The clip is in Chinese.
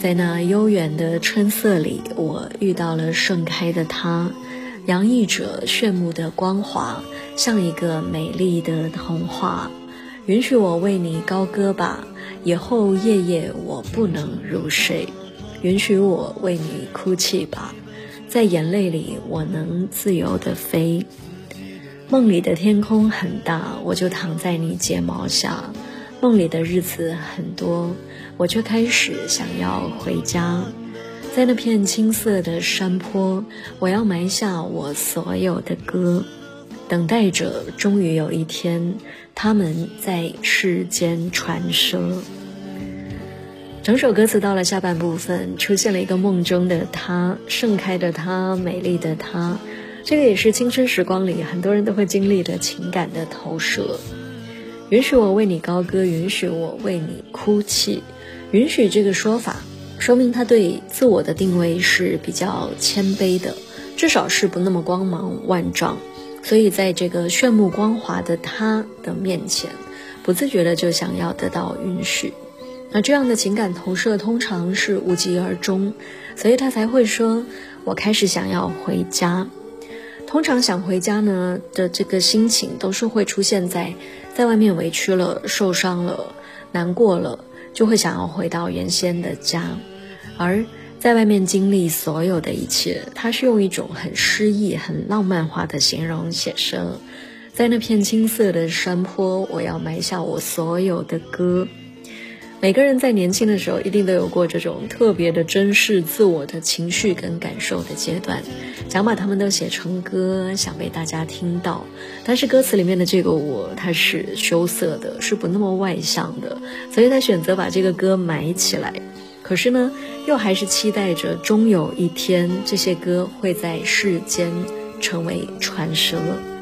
在那悠远的春色里，我遇到了盛开的它，洋溢着炫目的光华，像一个美丽的童话。允许我为你高歌吧，以后夜夜我不能入睡。允许我为你哭泣吧，在眼泪里我能自由地飞。梦里的天空很大，我就躺在你睫毛下。梦里的日子很多，我却开始想要回家。在那片青色的山坡，我要埋下我所有的歌，等待着终于有一天，他们在世间传说。整首歌词到了下半部分，出现了一个梦中的他，盛开的他，美丽的他。这个也是青春时光里很多人都会经历的情感的投射。允许我为你高歌，允许我为你哭泣。允许这个说法说明他对自我的定位是比较谦卑的，至少是不那么光芒万丈，所以在这个炫目光华的他的面前，不自觉的就想要得到允许。那这样的情感投射通常是无疾而终，所以他才会说我开始想要回家。通常想回家呢的这个心情都是会出现在外面委屈了、受伤了、难过了，就会想要回到原先的家。而在外面经历所有的一切，他是用一种很诗意、很浪漫化的形容写生。在那片青色的山坡，我要埋下我所有的歌。每个人在年轻的时候一定都有过这种特别的珍视自我的情绪跟感受的阶段，想把它们都写成歌，想被大家听到。但是歌词里面的这个我，它是羞涩的，是不那么外向的，所以他选择把这个歌埋起来。可是呢，又还是期待着终有一天，这些歌会在世间成为传说。